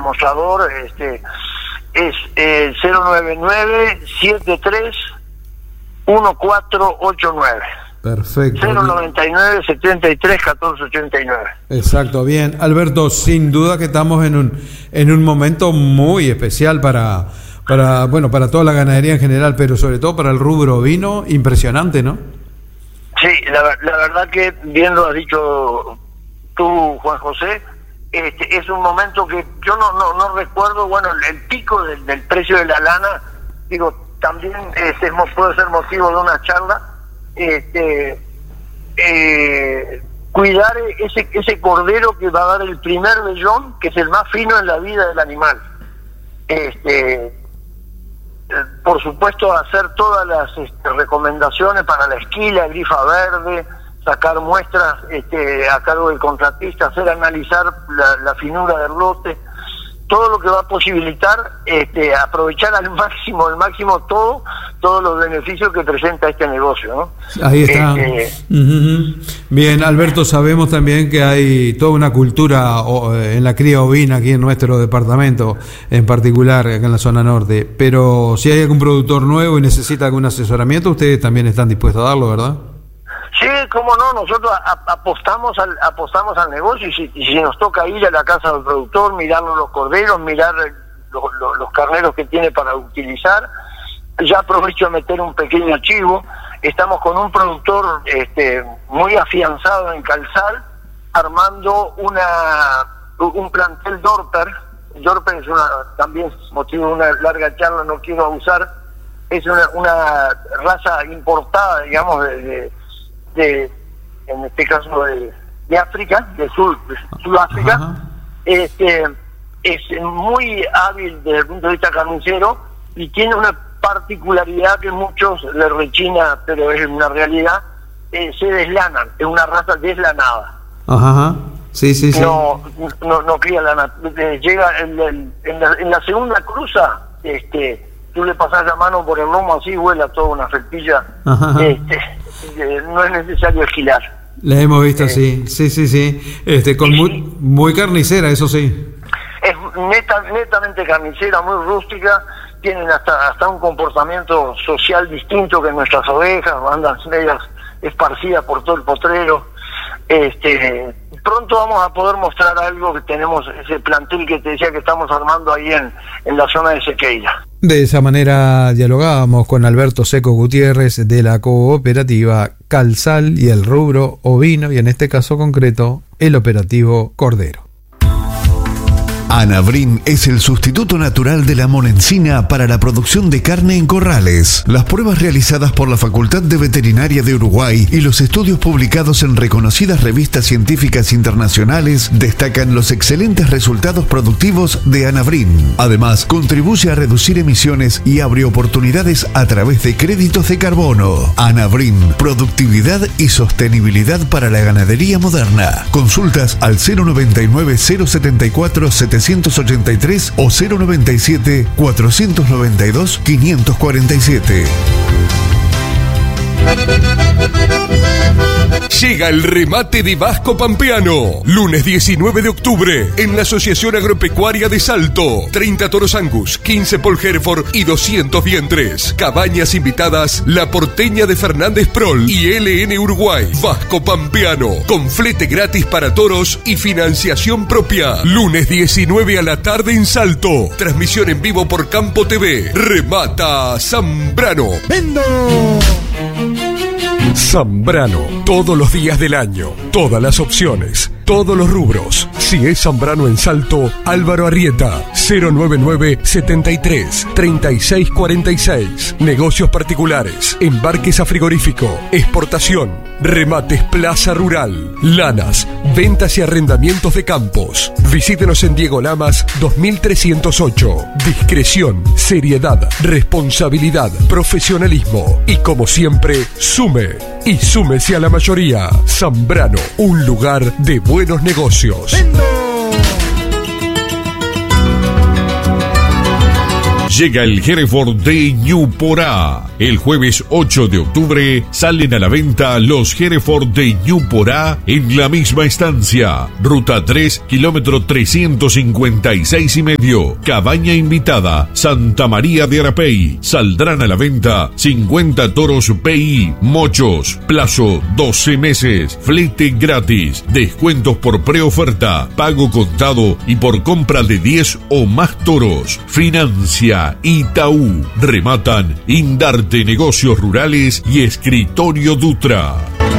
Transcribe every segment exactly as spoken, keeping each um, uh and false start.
mostrador, este es eh, cero nueve nueve siete tres uno cuatro ocho nueve. Perfecto. cero noventa y nueve setenta y tres catorce ochenta y nueve. Exacto, bien. Alberto, sin duda que estamos en un en un momento muy especial para para bueno, para toda la ganadería en general, pero sobre todo para el rubro ovino, impresionante, ¿no? Sí, la, la verdad que bien lo has dicho tú, Juan José, este es un momento que yo no no no recuerdo, bueno, el, el pico del, del precio de la lana, digo, también este puede ser motivo de una charla. Este, eh, cuidar ese ese cordero que va a dar el primer vellón, que es el más fino en la vida del animal. Este, eh, por supuesto, hacer todas las este, recomendaciones para la esquila, grifa verde, sacar muestras este, a cargo del contratista, hacer analizar la, la finura del lote, todo lo que va a posibilitar este, aprovechar al máximo, al máximo todo, todos los beneficios que presenta este negocio, ¿no? Ahí está. Este, uh-huh. Bien, Alberto, sabemos también que hay toda una cultura en la cría ovina aquí en nuestro departamento, en particular acá en la zona norte, pero si hay algún productor nuevo y necesita algún asesoramiento, ustedes también están dispuestos a darlo, ¿verdad? Sí, cómo no, nosotros a, apostamos al apostamos al negocio y si, y si nos toca ir a la casa del productor, mirar los corderos, mirar los, los, los carneros que tiene para utilizar. Ya aprovecho a meter un pequeño chivo. Estamos con un productor este, muy afianzado en Calzal, armando una un plantel Dorper. Dorper es una, también motivo de una larga charla, no quiero abusar, es una, una raza importada, digamos, de, de De, en este caso de, de África, de, Sur, de Sudáfrica. Ajá. Este es muy hábil desde el punto de vista carnicero y tiene una particularidad que muchos le rechina, pero es una realidad, eh, se deslanan, es una raza deslanada. Ajá, sí, sí, sí. No, no, no cría lana, llega en, el, en, la, en la segunda cruza, este tú le pasás la mano por el lomo así, vuela toda una felpilla. Ajá. Este no es necesario esquilar. La hemos visto, eh, sí, sí, sí, sí. Este, con muy, muy carnicera, eso sí. Es neta, netamente carnicera, muy rústica. Tienen hasta hasta un comportamiento social distinto que nuestras ovejas, andan medias esparcidas por todo el potrero. Este, pronto vamos a poder mostrar algo que tenemos, ese plantel que te decía que estamos armando ahí en, en la zona de Sequeira. De esa manera dialogábamos con Alberto Seco Gutiérrez de la cooperativa Calzal y el rubro ovino y en este caso concreto el operativo Cordero. Anavrin es el sustituto natural de la monencina para la producción de carne en corrales. Las pruebas realizadas por la Facultad de Veterinaria de Uruguay y los estudios publicados en reconocidas revistas científicas internacionales destacan los excelentes resultados productivos de Anavrin. Además, contribuye a reducir emisiones y abre oportunidades a través de créditos de carbono. Anavrin, productividad y sostenibilidad para la ganadería moderna. Consultas al cero noventa y nueve cero setenta y cuatro setecientos ochenta y tres o cero noventa y siete cuatrocientos noventa y dos quinientos cuarenta y siete. Llega el remate de Vasco Pampeano. Lunes diecinueve de octubre en la Asociación Agropecuaria de Salto. treinta toros Angus, quince Paul Hereford y doscientos vientres. Cabañas invitadas La Porteña de Fernández Prol y L N Uruguay. Vasco Pampeano, con flete gratis para toros y financiación propia. Lunes diecinueve a la tarde en Salto. Transmisión en vivo por Campo T V. Remata Zambrano. ¡Vendo! Zambrano, todos los días del año, todas las opciones, todos los rubros. Si es Zambrano en Salto, Álvaro Arrieta, cero noventa y nueve setenta y tres treinta y seis cuarenta y seis. Negocios particulares, embarques a frigorífico, exportación, remates Plaza Rural, lanas, ventas y arrendamientos de campos. Visítenos en Diego Lamas dos mil trescientos ocho. Discreción, seriedad, responsabilidad, profesionalismo y como siempre, sume y súmese a la mayoría. Zambrano, un lugar de buenos negocios. ¡Vendo! Llega el Hereford de Ñuporá. El jueves ocho de octubre salen a la venta los Hereford de Ñuporá en la misma estancia. Ruta tres, kilómetro trescientos cincuenta y seis y medio. Cabaña invitada, Santa María de Arapey. Saldrán a la venta cincuenta toros P I, mochos. Plazo doce meses. Flete gratis. Descuentos por preoferta, pago contado y por compra de diez o más toros. Financia Itaú. Rematan Indarte Negocios Rurales y Escritorio Dutra.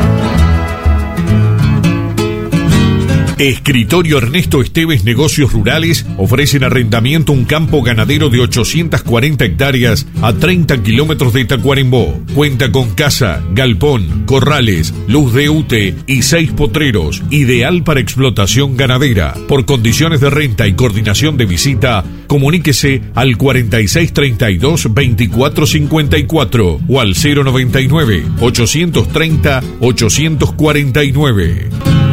Escritorio Ernesto Esteves Negocios Rurales ofrecen arrendamiento un campo ganadero de ochocientas cuarenta hectáreas a treinta kilómetros de Tacuarembó. Cuenta con casa, galpón, corrales, luz de U T E y seis potreros, ideal para explotación ganadera. Por condiciones de renta y coordinación de visita, comuníquese al cuarenta y seis treinta y dos veinticuatro cincuenta y cuatro o al cero noventa y nueve ochocientos treinta ochocientos cuarenta y nueve.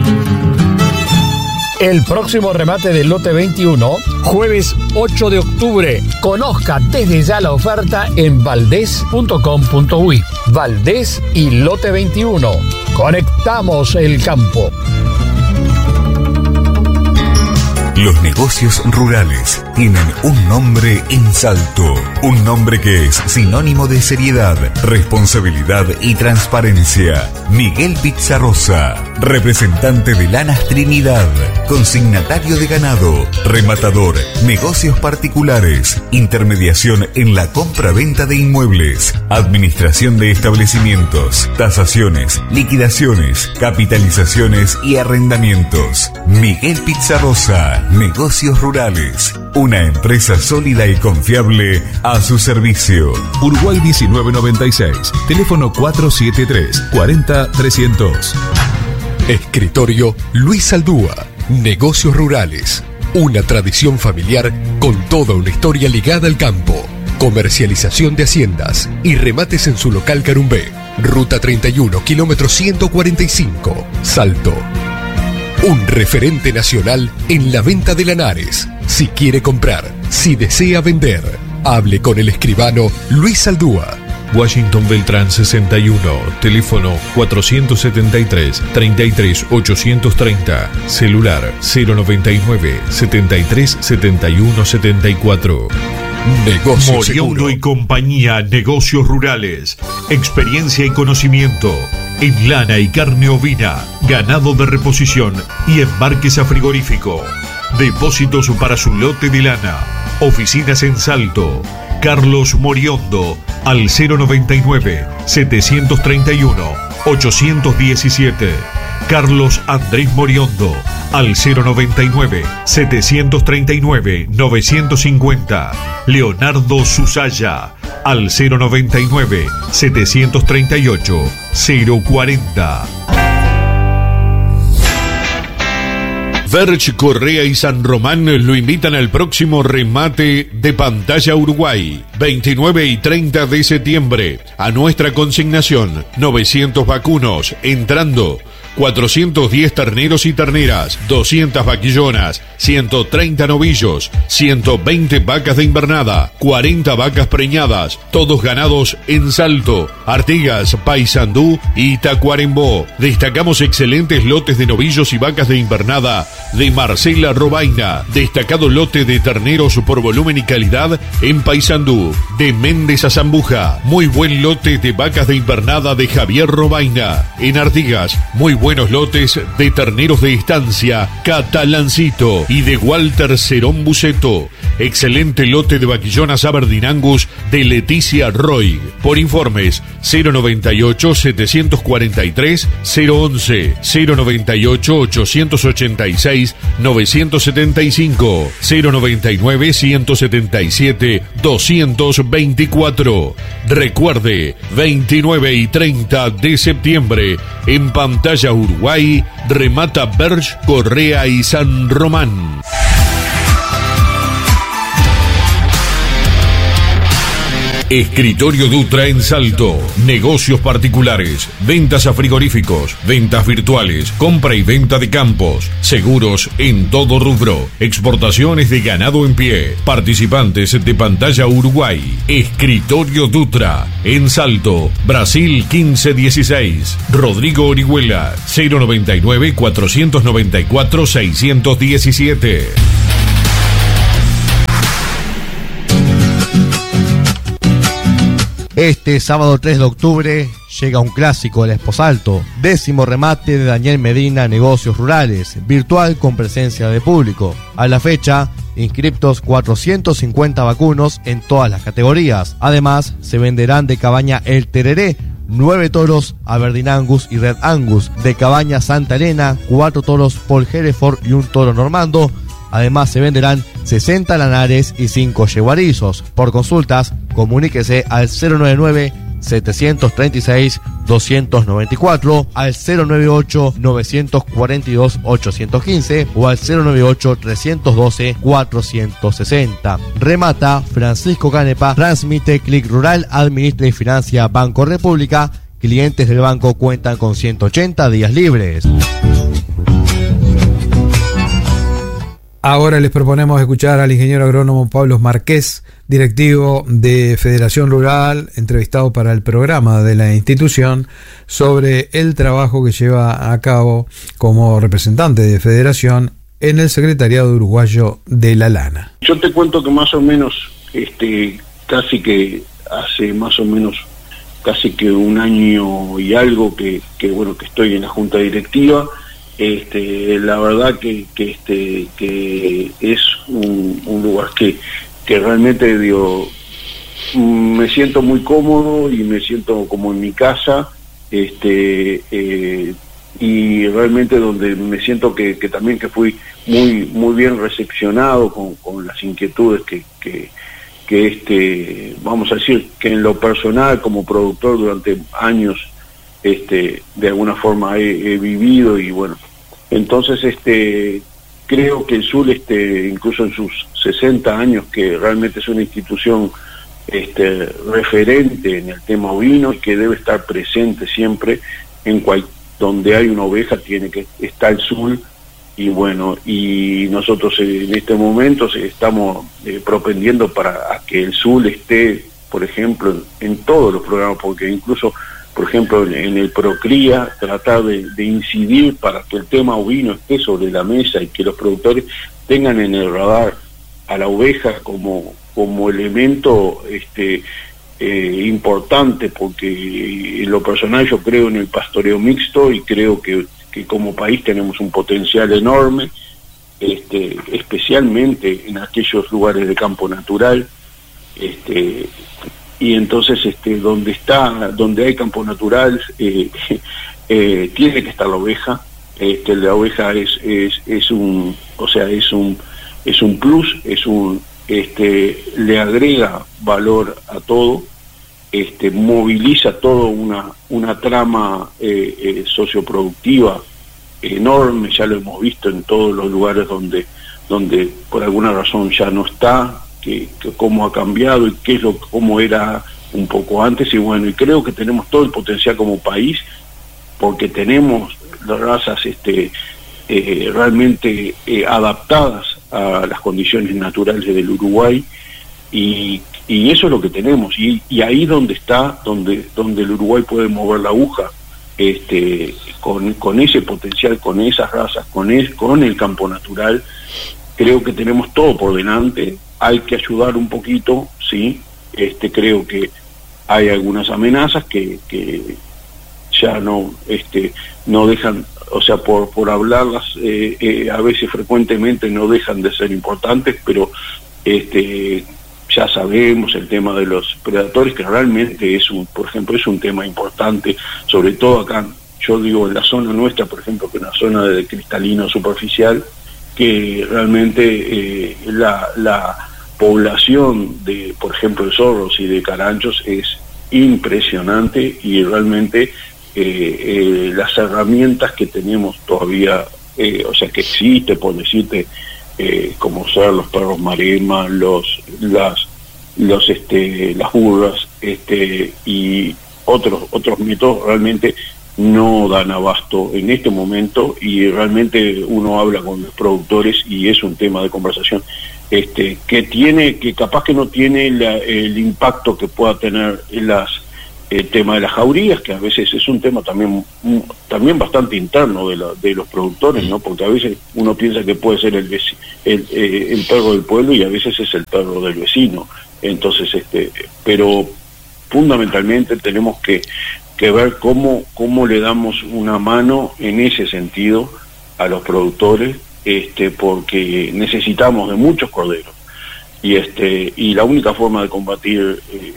El próximo remate del lote veintiuno, jueves ocho de octubre. Conozca desde ya la oferta en valdés punto com punto uy. Valdés y lote veintiuno. Conectamos el campo. Los negocios rurales tienen un nombre en Salto, un nombre que es sinónimo de seriedad, responsabilidad y transparencia. Miguel Pizarrosa, representante de Lanas Trinidad, consignatario de ganado, rematador, negocios particulares, intermediación en la compra-venta de inmuebles, administración de establecimientos, tasaciones, liquidaciones, capitalizaciones y arrendamientos. Miguel Pizarrosa, Negocios Rurales, una empresa sólida y confiable a su servicio. Uruguay diecinueve noventa y seis, teléfono cuatro siete tres, cuarenta trescientos. Escritorio Luis Aldúa, Negocios Rurales, una tradición familiar con toda una historia ligada al campo. Comercialización de haciendas y remates en su local Carumbé. Ruta treinta y uno, kilómetro ciento cuarenta y cinco, Salto. Un referente nacional en la venta de lanares. Si quiere comprar, si desea vender, hable con el escribano Luis Aldúa. Washington Beltrán sesenta y uno, teléfono cuatrocientos setenta y tres, treinta y tres ochocientos treinta, celular cero noventa y nueve, setenta y tres setenta y uno setenta y cuatro. Negocio Moriondo y compañía, Negocios Rurales, experiencia y conocimiento en lana y carne ovina, ganado de reposición y embarques a frigorífico. Depósitos para su lote de lana. Oficinas en Salto. Carlos Moriondo al cero noventa y nueve, setecientos treinta y uno, ochocientos diecisiete. Carlos Andrés Moriondo al cero noventa y nueve, setecientos treinta y nueve, novecientos cincuenta. Leonardo Susaya al cero noventa y nueve, setecientos treinta y ocho, cero cuarenta. Verge, Correa y San Román lo invitan al próximo remate de Pantalla Uruguay, veintinueve y treinta de septiembre, a nuestra consignación, novecientos vacunos, entrando cuatrocientos diez terneros y terneras, doscientas vaquillonas, ciento treinta novillos, ciento veinte vacas de invernada, cuarenta vacas preñadas, todos ganados en Salto, Artigas, Paysandú y Tacuarembó. Destacamos excelentes lotes de novillos y vacas de invernada de Marcela Robaina, destacado lote de terneros por volumen y calidad en Paysandú, de Méndez a Zambuja, muy buen lote de vacas de invernada de Javier Robaina, en Artigas, muy buenos lotes de terneros de estancia Catalancito y de Walter Cerón Buceto, excelente lote de vaquillonas Aberdeen Angus de Leticia Roy. Por informes cero noventa y ocho, setecientos cuarenta y tres, cero once, cero noventa y ocho, ochocientos ochenta y seis, novecientos setenta y cinco, cero noventa y nueve, ciento setenta y siete, doscientos veinticuatro. Recuerde, veintinueve y treinta de septiembre, en Pantalla Uruguay, remata Verge, Correa y San Román. Escritorio Dutra en Salto. Negocios particulares, ventas a frigoríficos, ventas virtuales, compra y venta de campos, seguros en todo rubro, exportaciones de ganado en pie, participantes de Pantalla Uruguay. Escritorio Dutra en Salto, Brasil quince dieciséis. Rodrigo Orihuela, cero noventa y nueve, cuatrocientos noventa y cuatro, seiscientos diecisiete. Este sábado tres de octubre llega un clásico del Esposalto, décimo remate de Daniel Medina Negocios Rurales, virtual con presencia de público. A la fecha, inscriptos cuatrocientos cincuenta vacunos en todas las categorías. Además, se venderán de cabaña El Tereré, nueve toros Aberdeen Angus y Red Angus, de cabaña Santa Elena, cuatro toros Paul Hereford y un toro normando. Además, se venderán sesenta lanares y cinco yeguarizos. Por consultas, comuníquese al cero noventa y nueve, setecientos treinta y seis, doscientos noventa y cuatro, al cero noventa y ocho, novecientos cuarenta y dos, ochocientos quince o al cero noventa y ocho, trescientos doce, cuatrocientos sesenta. Remata Francisco Canepa, transmite Clic Rural, administra y financia Banco República. Clientes del banco cuentan con ciento ochenta días libres. Ahora les proponemos escuchar al ingeniero agrónomo Pablo Marqués, directivo de Federación Rural, entrevistado para el programa de la institución, sobre el trabajo que lleva a cabo como representante de Federación en el Secretariado Uruguayo de la Lana. Yo te cuento que más o menos, este, casi que hace más o menos, casi que un año y algo que, que bueno, que estoy en la Junta Directiva. Este, la verdad que, que este que es un, un lugar que, que realmente digo, me siento muy cómodo y me siento como en mi casa, este eh, y realmente donde me siento que, que también que fui muy muy bien recepcionado con, con las inquietudes que, que que este vamos a decir que en lo personal como productor durante años este de alguna forma he, he vivido. Y bueno, entonces este creo que el S U L este incluso en sus sesenta años, que realmente es una institución este referente en el tema ovino y que debe estar presente siempre en cual donde hay una oveja tiene que estar el S U L. Y bueno, y nosotros en este momento estamos eh, propendiendo para a que el S U L esté, por ejemplo, en, en todos los programas, porque incluso, por ejemplo, en, en el Procría, tratar de, de incidir para que el tema ovino esté sobre la mesa y que los productores tengan en el radar a la oveja como, como elemento este eh, importante, porque en lo personal yo creo en el pastoreo mixto y creo que que como país tenemos un potencial enorme, este, especialmente en aquellos lugares de campo natural, este, y entonces este, donde está, donde hay campo natural, eh, eh, tiene que estar la oveja. Este, la oveja es, es, es un, o sea, es un, es un plus, es un, este, le agrega valor a todo. Este, moviliza toda una, una trama eh, eh, socioproductiva enorme. Ya lo hemos visto en todos los lugares donde, donde por alguna razón ya no está, que, que cómo ha cambiado y qué es lo, cómo era un poco antes. Y bueno, y creo que tenemos todo el potencial como país, porque tenemos las razas este, eh, realmente eh, adaptadas a las condiciones naturales del Uruguay, y y eso es lo que tenemos, y, y ahí donde está, donde donde el Uruguay puede mover la aguja, este con, con ese potencial, con esas razas, con el, con el campo natural, creo que tenemos todo por delante. Hay que ayudar un poquito, sí, este creo que hay algunas amenazas que, que ya no este no dejan, o sea, por, por hablarlas eh, eh, a veces frecuentemente no dejan de ser importantes, pero este ya sabemos el tema de los predadores, que realmente es un, por ejemplo, es un tema importante, sobre todo acá, yo digo en la zona nuestra, por ejemplo, que es una zona de cristalino superficial, que realmente eh, la, la población de, por ejemplo, de zorros y de caranchos es impresionante, y realmente eh, eh, las herramientas que tenemos todavía, eh, o sea, que existe, por decirte, Eh, como ser los perros marema, los las los este, las burras este, y otros otros métodos realmente no dan abasto en este momento, y realmente uno habla con los productores y es un tema de conversación este, que tiene, que capaz que no tiene la, el impacto que pueda tener en las el tema de las jaurías, que a veces es un tema también también bastante interno de, la, de los productores, ¿no? Porque a veces uno piensa que puede ser el, veci- el, eh, el perro del pueblo y a veces es el perro del vecino. Entonces, este, pero fundamentalmente tenemos que, que ver cómo, cómo le damos una mano en ese sentido a los productores, este, porque necesitamos de muchos corderos. Y este, y la única forma de combatir eh,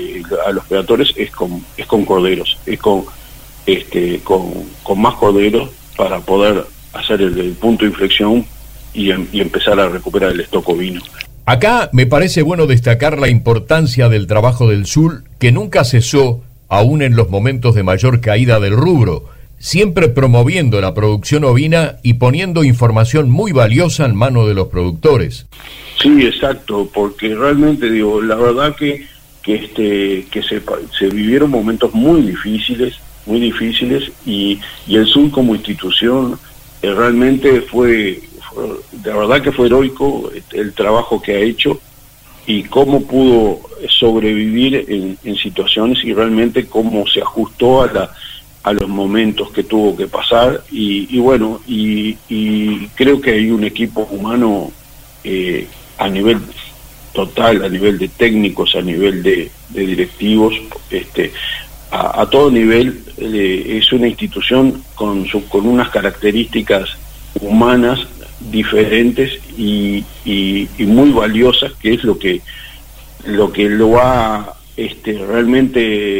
a los predatores es con es con corderos, es con este con, con más corderos para poder hacer el, el punto de inflexión y, y empezar a recuperar el stock ovino. Acá me parece bueno destacar la importancia del trabajo del S U L, que nunca cesó, aún en los momentos de mayor caída del rubro, siempre promoviendo la producción ovina y poniendo información muy valiosa en manos de los productores. Sí, exacto, porque realmente digo, la verdad que que este que se, se vivieron momentos muy difíciles, muy difíciles, y, y el S U L como institución eh, realmente fue, fue, de verdad que fue heroico el, el trabajo que ha hecho y cómo pudo sobrevivir en, en situaciones, y realmente cómo se ajustó a la a los momentos que tuvo que pasar, y, y bueno, y, y creo que hay un equipo humano eh, a nivel total, a nivel de técnicos, a nivel de, de directivos, este, a, a todo nivel. Eh, es una institución con, su, con unas características humanas diferentes y, y, y muy valiosas, que es lo que lo que lo ha este, realmente,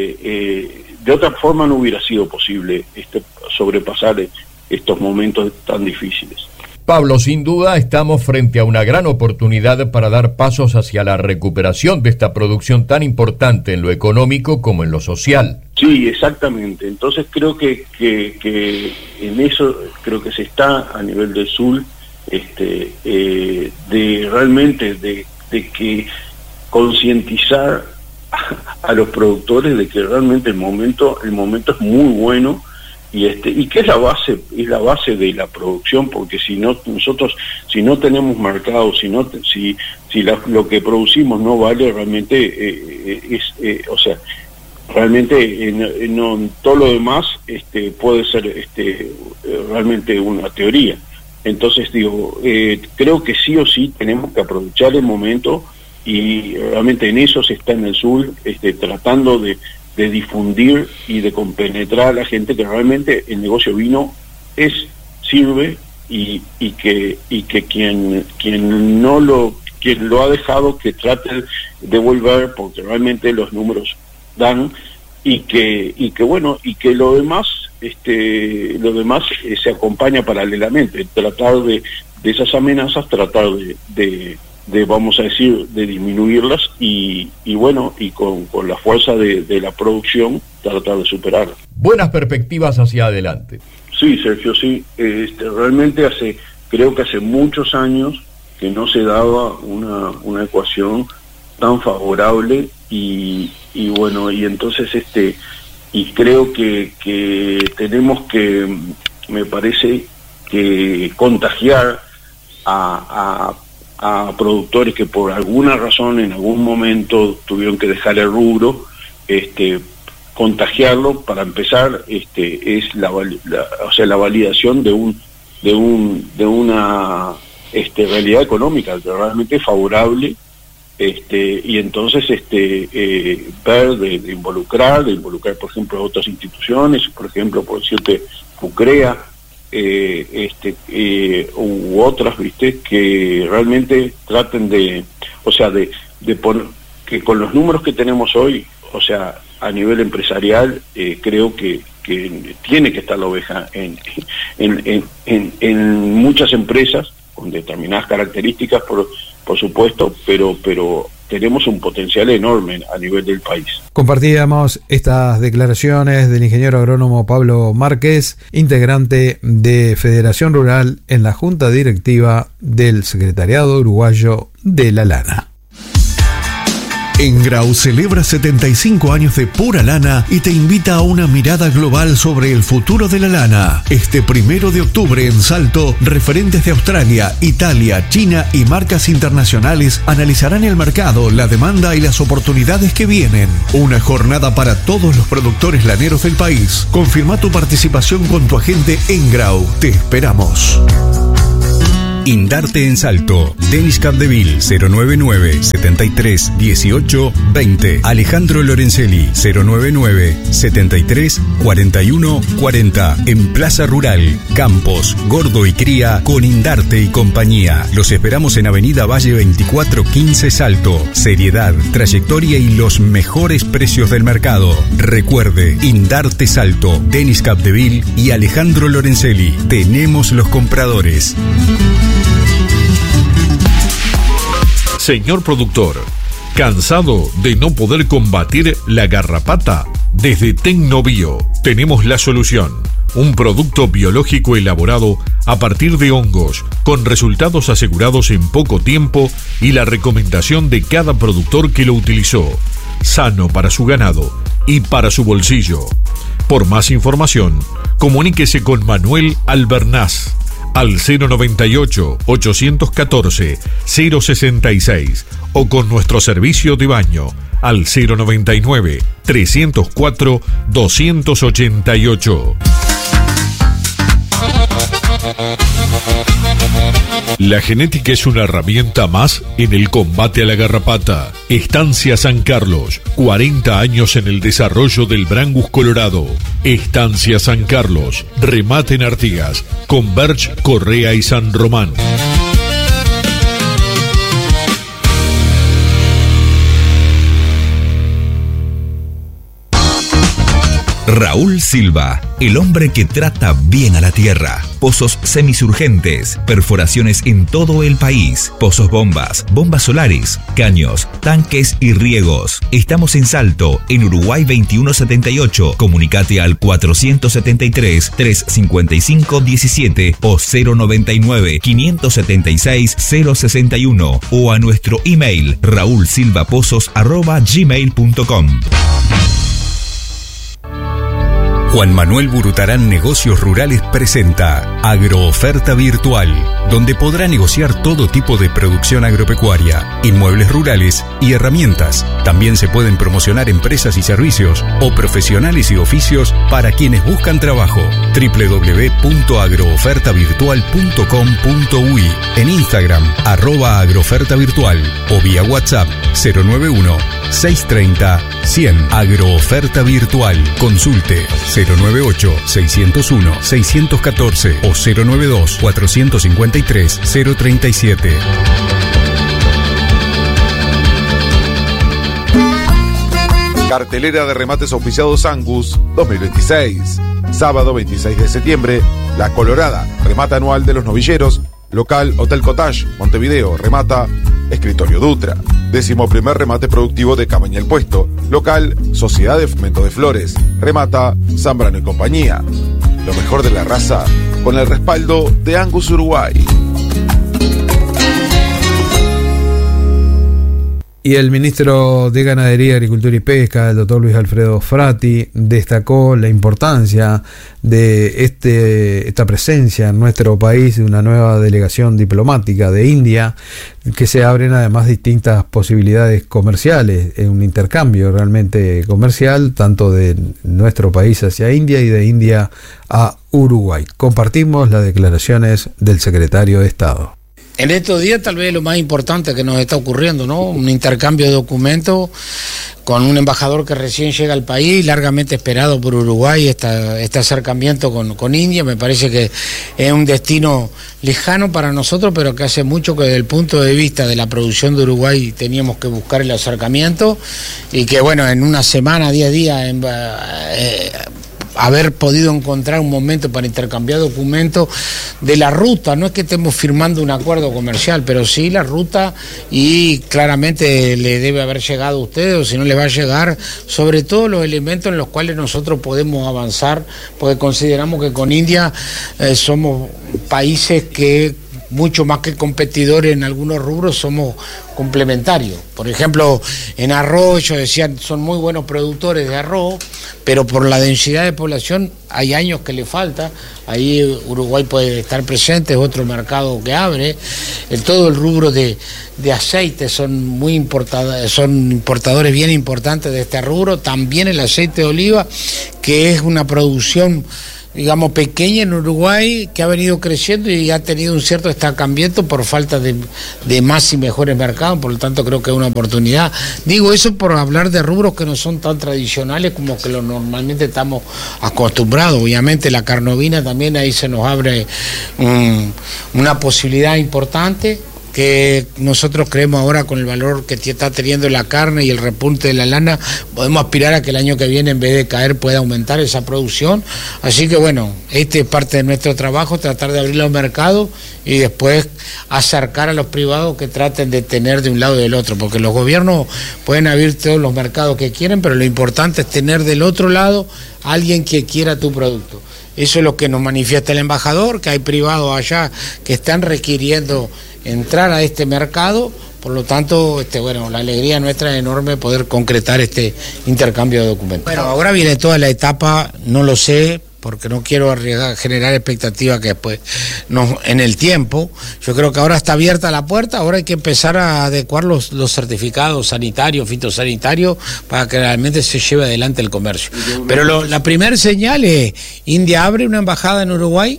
eh, de otra forma no hubiera sido posible este, sobrepasar estos momentos tan difíciles. Pablo, sin duda estamos frente a una gran oportunidad para dar pasos hacia la recuperación de esta producción tan importante en lo económico como en lo social. Sí, exactamente. Entonces creo que, que, que en eso creo que se está a nivel del S U L, este, eh, de realmente de, de que concientizar a, a los productores de que realmente el momento el momento es muy bueno. Y este y que es la base es la base de la producción, porque si no nosotros si no tenemos mercado, si no si si la, lo que producimos no vale, realmente eh, es eh, o sea realmente eh, no, todo lo demás este puede ser este realmente una teoría. Entonces digo, eh, creo que sí o sí tenemos que aprovechar el momento, y realmente en eso se está en el S U L, este, tratando de de difundir y de compenetrar a la gente que realmente el negocio vino es sirve, y, y que y que quien quien no lo quien lo ha dejado que trate de volver, porque realmente los números dan, y que y que bueno y que lo demás este lo demás eh, se acompaña paralelamente, tratar de de esas amenazas, tratar de, de de vamos a decir de disminuirlas, y, y bueno y con, con la fuerza de, de la producción tratar de superarlas. Buenas perspectivas hacia adelante. Sí, Sergio, sí, este, realmente hace creo que hace muchos años que no se daba una, una ecuación tan favorable, y, y bueno y entonces este y creo que, que tenemos que, me parece que contagiar a, a a productores que por alguna razón en algún momento tuvieron que dejar el rubro, este contagiarlo para empezar este es la, la o sea la validación de un de un de una este realidad económica que realmente es favorable, este y entonces este eh, ver de, de involucrar de involucrar por ejemplo a otras instituciones, por ejemplo por decirte FUCREA, Eh, este eh, u otras, viste, que realmente traten de, o sea, de, de poner, que con los números que tenemos hoy, o sea, a nivel empresarial, eh, creo que, que tiene que estar la oveja en, en, en, en, en muchas empresas con determinadas características, por, por supuesto, pero, pero tenemos un potencial enorme a nivel del país. Compartíamos estas declaraciones del ingeniero agrónomo Pablo Márquez, integrante de Federación Rural en la Junta Directiva del Secretariado Uruguayo de la Lana. Engrau celebra setenta y cinco años de pura lana y te invita a una mirada global sobre el futuro de la lana. Este primero de octubre en Salto, referentes de Australia, Italia, China y marcas internacionales analizarán el mercado, la demanda y las oportunidades que vienen. Una jornada para todos los productores laneros del país. Confirma tu participación con tu agente Engrau. Te esperamos. Indarte en Salto. Denis Capdeville cero noventa y nueve, setenta y tres, dieciocho, veinte. Alejandro Lorenzelli cero noventa y nueve, setenta y tres, cuarenta y uno, cuarenta. En Plaza Rural, Campos, Gordo y Cría con Indarte y compañía. Los esperamos en Avenida Valle veinticuatro quince Salto. Seriedad, trayectoria y los mejores precios del mercado. Recuerde, Indarte Salto, Denis Capdeville y Alejandro Lorenzelli. Tenemos los compradores. Señor productor, ¿cansado de no poder combatir la garrapata? Desde Tecnobio tenemos la solución. Un producto biológico elaborado a partir de hongos, con resultados asegurados en poco tiempo y la recomendación de cada productor que lo utilizó. Sano para su ganado y para su bolsillo. Por más información, comuníquese con Manuel Albernaz al cero noventa y ocho, ochocientos catorce, cero sesenta y seis o con nuestro servicio de baño al cero noventa y nueve, trescientos cuatro, doscientos ochenta y ocho. La genética es una herramienta más en el combate a la garrapata. Estancia San Carlos, cuarenta años en el desarrollo del Brangus Colorado. Estancia San Carlos, remate en Artigas, Converge, Correa y San Román. Raúl Silva, el hombre que trata bien a la tierra. Pozos semisurgentes, perforaciones en todo el país, pozos bombas, bombas solares, caños, tanques y riegos. Estamos en Salto, en Uruguay veintiuno setenta y ocho. Comunicate al cuatrocientos setenta y tres, trescientos cincuenta y cinco, diecisiete o cero noventa y nueve, quinientos setenta y seis, cero sesenta y uno o a nuestro email raulsilvapozos arroba gmail punto com. Juan Manuel Burutarán Negocios Rurales presenta Agrooferta Virtual, donde podrá negociar todo tipo de producción agropecuaria, inmuebles rurales y herramientas. También se pueden promocionar empresas y servicios o profesionales y oficios para quienes buscan trabajo. doble u doble u doble u punto agrooferta virtual punto com punto u i, en Instagram arroba agrooferta virtual o vía WhatsApp cero nueve uno, seiscientos treinta, cien. Agrooferta Virtual. Consulte cero nueve ocho, seiscientos uno, seiscientos catorce o cero nueve dos, cuatrocientos cincuenta y tres, cero treinta y siete. Cartelera de remates auspiciados Angus dos mil veintiséis. Sábado veintiséis de septiembre, La Colorada, remata anual de los novilleros. Local Hotel Cottage, Montevideo, remata Escritorio Dutra. Décimo primer remate productivo de Cabaña El Puesto. Local Sociedad de Fomento de Flores, remata Zambrano y compañía. Lo mejor de la raza con el respaldo de Angus Uruguay. Y el ministro de Ganadería, Agricultura y Pesca, el doctor Luis Alfredo Frati, destacó la importancia de este, esta presencia en nuestro país de una nueva delegación diplomática de India, que se abren además distintas posibilidades comerciales, en un intercambio realmente comercial, tanto de nuestro país hacia India y de India a Uruguay. Compartimos las declaraciones del secretario de Estado. En estos días tal vez lo más importante que nos está ocurriendo, ¿no? Un intercambio de documentos con un embajador que recién llega al país, largamente esperado por Uruguay, esta, este acercamiento con, con India. Me parece que es un destino lejano para nosotros, pero que hace mucho que desde el punto de vista de la producción de Uruguay teníamos que buscar el acercamiento, y que bueno, en una semana, diez días, en, eh, haber podido encontrar un momento para intercambiar documentos de la ruta. No es que estemos firmando un acuerdo comercial, pero sí la ruta, y claramente le debe haber llegado a ustedes, o si no le va a llegar, sobre todo los elementos en los cuales nosotros podemos avanzar, porque consideramos que con India eh, somos países que mucho más que competidores en algunos rubros, somos complementarios. Por ejemplo, en arroz, yo decía, son muy buenos productores de arroz, pero por la densidad de población hay años que le falta. Ahí Uruguay puede estar presente, es otro mercado que abre. En todo el rubro de, de aceite son muy importados, son importadores bien importantes de este rubro. También el aceite de oliva, que es una producción, digamos, pequeña en Uruguay, que ha venido creciendo y ha tenido un cierto estancamiento por falta de, de más y mejores mercados. Por lo tanto, creo que es una oportunidad. Digo eso por hablar de rubros que no son tan tradicionales como que lo normalmente estamos acostumbrados. Obviamente la carne ovina también, ahí se nos abre um, una posibilidad importante, que nosotros creemos ahora con el valor que está teniendo la carne y el repunte de la lana, podemos aspirar a que el año que viene, en vez de caer, pueda aumentar esa producción. Así que bueno, este es parte de nuestro trabajo, tratar de abrir los mercados y después acercar a los privados que traten de tener de un lado y del otro, porque los gobiernos pueden abrir todos los mercados que quieren, pero lo importante es tener del otro lado a alguien que quiera tu producto. Eso es lo que nos manifiesta el embajador, que hay privados allá que están requiriendo entrar a este mercado. Por lo tanto, este, bueno, la alegría nuestra es enorme poder concretar este intercambio de documentos. Bueno, ahora viene toda la etapa, no lo sé, porque no quiero arriesgar, generar expectativas que después no, en el tiempo. Yo creo que ahora está abierta la puerta, ahora hay que empezar a adecuar los, los certificados sanitarios, fitosanitarios, para que realmente se lleve adelante el comercio. Pero lo, la primera señal es, India abre una embajada en Uruguay,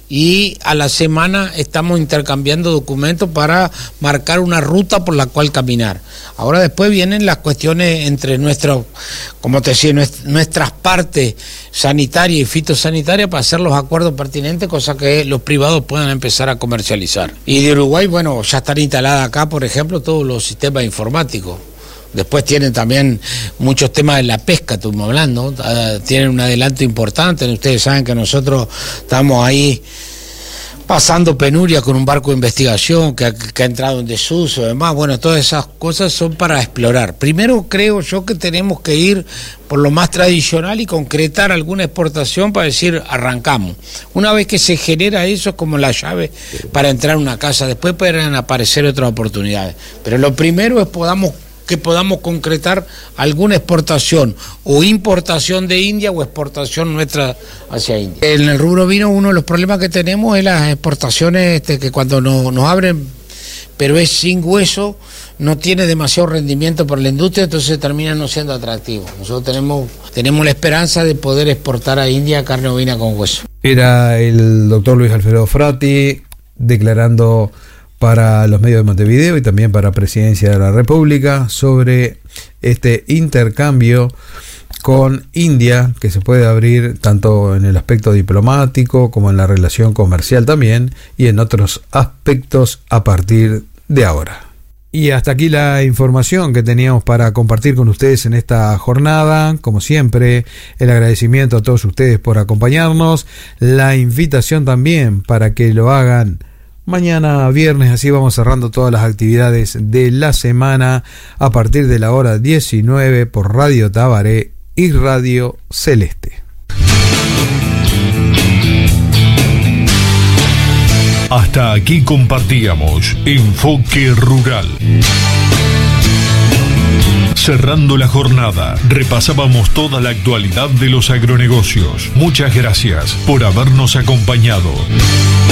y a la semana estamos intercambiando documentos para marcar una ruta por la cual caminar. Ahora después vienen las cuestiones entre nuestros, como te decía, nuestras partes sanitarias y fitosanitarias para hacer los acuerdos pertinentes, cosa que los privados puedan empezar a comercializar. Y de Uruguay, bueno, ya están instaladas acá, por ejemplo, todos los sistemas informáticos. Después tienen también muchos temas de la pesca, estuvimos hablando, uh, tienen un adelanto importante. Ustedes saben que nosotros estamos ahí pasando penuria con un barco de investigación que ha, que ha entrado en desuso, además, bueno, todas esas cosas son para explorar. Primero creo yo que tenemos que ir por lo más tradicional y concretar alguna exportación para decir, arrancamos. Una vez que se genera eso, es como la llave para entrar a una casa, después pueden aparecer otras oportunidades. Pero lo primero es podamos que podamos concretar alguna exportación o importación de India o exportación nuestra hacia India. En el rubro vino, uno de los problemas que tenemos es las exportaciones, este, que cuando no, nos abren, pero es sin hueso, no tiene demasiado rendimiento por la industria, entonces termina no siendo atractivo. Nosotros tenemos, tenemos la esperanza de poder exportar a India carne ovina con hueso. Era el doctor Luis Alfredo Frati declarando para los medios de Montevideo y también para Presidencia de la República sobre este intercambio con India que se puede abrir tanto en el aspecto diplomático como en la relación comercial también y en otros aspectos a partir de ahora. Y hasta aquí la información que teníamos para compartir con ustedes en esta jornada. Como siempre, el agradecimiento a todos ustedes por acompañarnos, la invitación también para que lo hagan mañana viernes, así vamos cerrando todas las actividades de la semana a partir de la hora diecinueve por Radio Tabaré y Radio Celeste. Hasta aquí compartíamos Enfoque Rural. Cerrando la jornada, repasábamos toda la actualidad de los agronegocios. Muchas gracias por habernos acompañado.